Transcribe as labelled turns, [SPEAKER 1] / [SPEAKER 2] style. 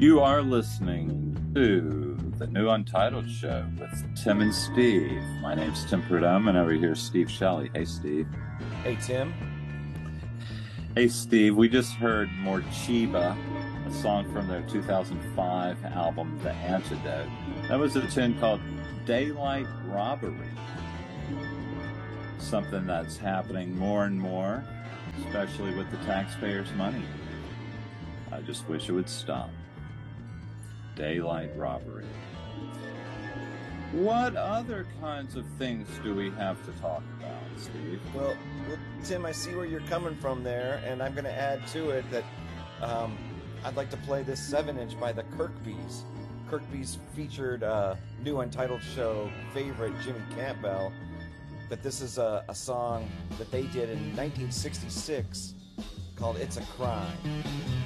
[SPEAKER 1] You are listening to the new Untitled Show with Tim and Steve. My name's Tim Prudhomme, and over here Steve Shelley. Hey, Steve.
[SPEAKER 2] Hey, Tim.
[SPEAKER 1] Hey, Steve. We just heard Morcheeba, a song from their 2005 album, The Antidote. That was a tune called Daylight Robbery. Something that's happening more and more, especially with the taxpayers' money. I just wish it would stop. Daylight robbery. What other kinds of things do we have to talk about, Steve?
[SPEAKER 2] Well, Tim, I see where you're coming from there, and I'm going to add to it that I'd like to play this 7-inch by the Kirkbys. Kirkbys featured new Untitled Show favorite Jimmy Campbell, but this is a song that they did in 1966 called It's a Crime.